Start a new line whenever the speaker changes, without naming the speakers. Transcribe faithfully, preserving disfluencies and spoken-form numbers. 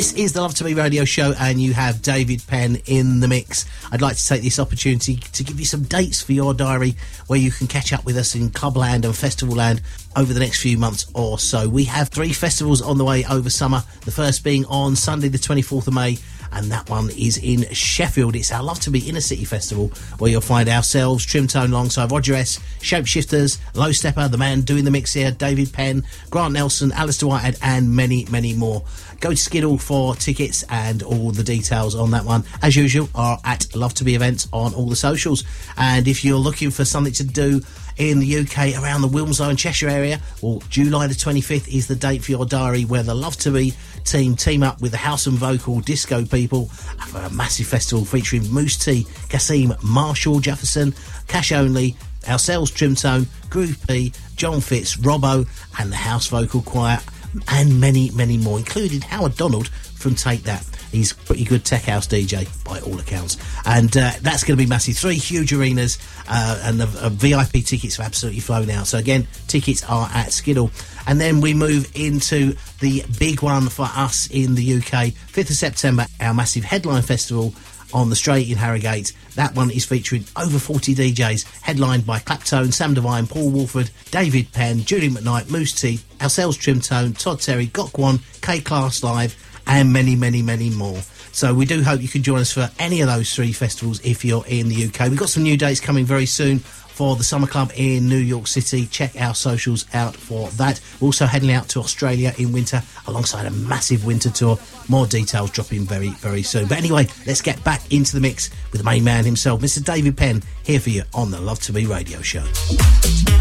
This is the Love to Me radio show, and you have David Penn in the mix. I'd like to take this opportunity to give you some dates for your diary where you can catch up with us in Clubland and Festivalland over the next few months or so. We have three festivals on the way over summer, the first being on Sunday the twenty-fourth of May, and that one is in Sheffield. It's our Love to Be Inner City Festival, where you'll find ourselves, Trimtone, alongside Roger S, Shapeshifters, Low Stepper, the man doing the mix here, David Penn, Grant Nelson, Alistair Whitehead, and many, many more. Go to Skiddle for tickets, and all the details on that one, as usual, are at Love to Be Events on all the socials. And if you're looking for something to do in the U K around the Wilmslow and Cheshire area, well, July the twenty-fifth is the date for your diary, where the Love to Be team team up with the house and vocal disco people for a massive festival featuring Moose T, Kasim, Marshall Jefferson, Cash Only, ourselves, Trimtone, Groove P, John Fitz, Robbo, and the house vocal choir, and many, many more, including Howard Donald from Take That. He's a pretty good tech house D J by all accounts, and uh, that's going to be massive. Three huge arenas, uh, and the uh, V I P tickets have absolutely flown out. So again, tickets are at Skiddle. And then we move into the big one for us in the U K, fifth of September, our massive headline festival on the Straight in Harrogate. That one is featuring over forty D Js, headlined by Claptone, Sam Devine, Paul Wolford, David Penn, Julian McKnight, Moose T, ourselves, Trimtone, Todd Terry, Gokwan, K-Class Live, and many, many, many more. So we do hope you can join us for any of those three festivals if you're in the U K. We've got some new dates coming very soon for the Summer Club in New York City. Check our socials out for that. We're also heading out to Australia in winter alongside a massive winter tour. More details dropping very, very soon. But anyway, let's get back into the mix with the main man himself, Mister David Penn, here for you on the Love to Me radio show.